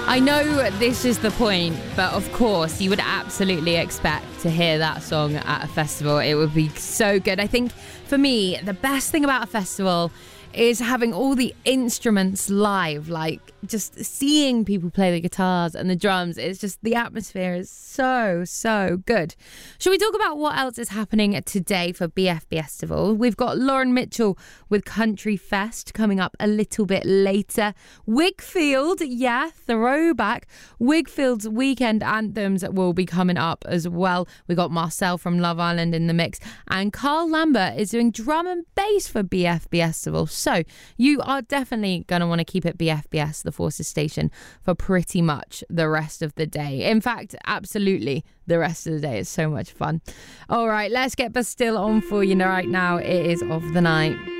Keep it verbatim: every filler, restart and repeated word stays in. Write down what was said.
I know this is the point, but of course you would absolutely expect to hear that song at a festival. It would be so good. I think for me, the best thing about a festival is having all the instruments live, like just seeing people play the guitars and the drums. It's just, the atmosphere is so, so good. Shall we talk about what else is happening today for B F Festival? We've got Lauren Mitchell with Country Fest coming up a little bit later. Wigfield, yeah, throwback. Wigfield's weekend anthems will be coming up as well. We got Marcel from Love Island in the mix, and Carl Lambert is doing drum and bass for B F Festival. So you are definitely going to want to keep it B F B S, the Forces Station, for pretty much the rest of the day. In fact, absolutely the rest of the day. It's so much fun. All right, let's get Bastille on for you right now. It is Of the Night.